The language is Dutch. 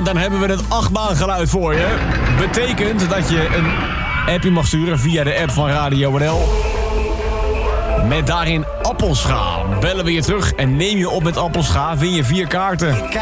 En dan hebben we het achtbaangeluid voor je. Betekent dat je een appje mag sturen via de app van Radio NL. Met daarin Appelscha. Bellen we je terug en neem je op met Appelscha, win je 4 kaarten.